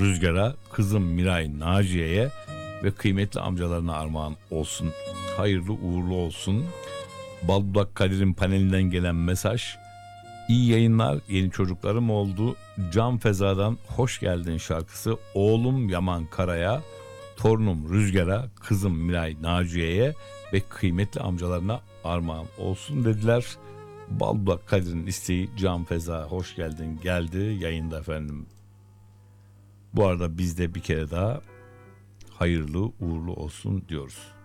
Rüzgar'a, kızım Miray Naciye'ye ve kıymetli amcalarına armağan olsun. Hayırlı uğurlu olsun. Baldudak Kadir'in panelinden gelen mesaj: İyi yayınlar, yeni çocuklarım oldu. Can Feza'dan Hoş Geldin şarkısı oğlum Yaman Kara'ya, torunum Rüzgar'a, kızım Miray Naciye'ye ve kıymetli amcalarına armağan olsun dediler. Baldudak Kadir'in isteği Can Feza Hoş Geldin geldi yayında efendim. Bu arada biz de bir kere daha hayırlı uğurlu olsun diyoruz.